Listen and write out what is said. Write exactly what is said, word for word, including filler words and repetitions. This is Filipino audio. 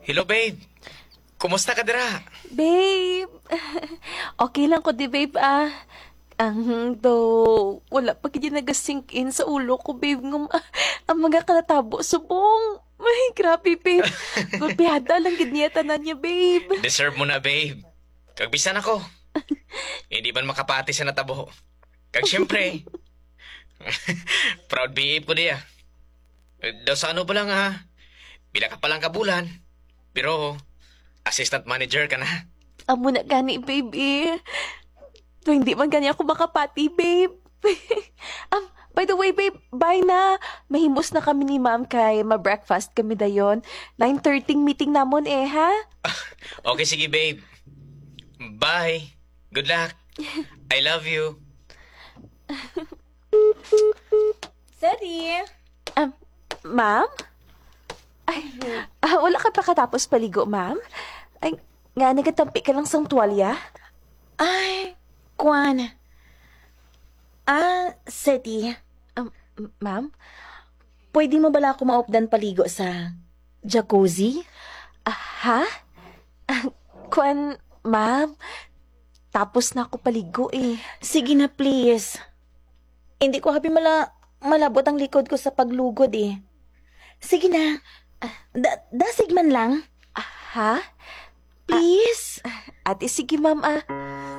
Hello, babe. Kumusta ka dira? Babe, okay lang ko di babe ah. Ang do, wala pa kaya nagasink in sa ulo ko babe ng ang mga kanatabo subong. Ay, grabe babe. Gulpihada lang gid na niya babe. Deserve mo na, babe. Kagbisan ako. Hindi man makapati sa natabo. Kag siyempre, proud B A ko diya. Daw sa ano pa lang ha, pila ka pa lang kabulan. Pero, assistant manager ka na. Amo na gani babe eh. So, hindi man gani ako makapati babe. um, by the way babe, bye na. Mahimos na kami ni ma'am kay ma-breakfast kami dayon. nine thirty meeting namon eh ha. Okay, sige, babe. Bye. Good luck. I love you. Sorry. Um, ma'am? Ay, ah, wala ka pa katapos paligo, ma'am? Ay, nga nagatampi ka lang sang tuwalya? Ay, Kwan. Ah, Seti. Um, ma'am? Pwede mo bala ako maopdan paligo sa jacuzzi? Ah, ha? Ah, Kwan, ma'am? Tapos na ako paligo eh. Sige na, please. Hindi ko happy mala malabot ang likod ko sa paglugod eh. Sige na. Da dasig man lang. Ah, ha? Please. Ate, sige ma'am ah.